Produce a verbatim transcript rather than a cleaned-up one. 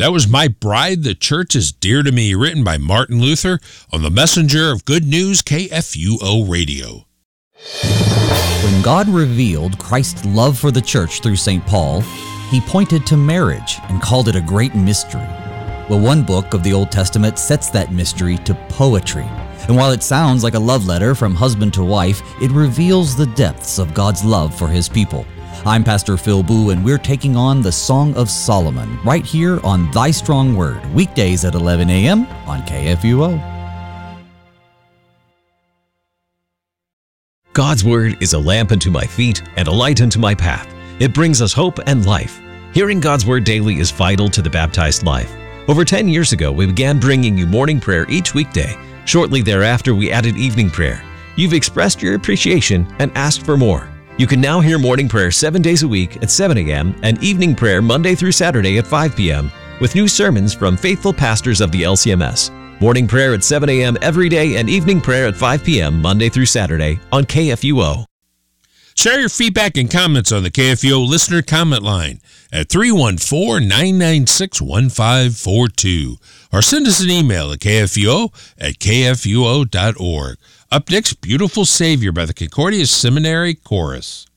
That was My Bride, the Church is Dear to Me, written by Martin Luther on the Messenger of Good News, K F U O Radio. When God revealed Christ's love for the church through Saint Paul, he pointed to marriage and called it a great mystery. Well, one book of the Old Testament sets that mystery to poetry. And while it sounds like a love letter from husband to wife, it reveals the depths of God's love for his people. I'm Pastor Phil Boo, and we're taking on the Song of Solomon right here on Thy Strong Word, weekdays at eleven a.m. on K F U O. God's Word is a lamp unto my feet and a light unto my path. It brings us hope and life. Hearing God's Word daily is vital to the baptized life. Over ten years ago, we began bringing you morning prayer each weekday. Shortly thereafter, we added evening prayer. You've expressed your appreciation and asked for more. You can now hear morning prayer seven days a week at seven a.m. and evening prayer Monday through Saturday at five p.m. with new sermons from faithful pastors of the L C M S. Morning prayer at seven a.m. every day and evening prayer at five p.m. Monday through Saturday on K F U O. Share your feedback and comments on the K F U O listener comment line at three one four, nine nine six, one five four two or send us an email at kfuo at kfuo dot org. Up next, Beautiful Savior by the Concordia Seminary Chorus.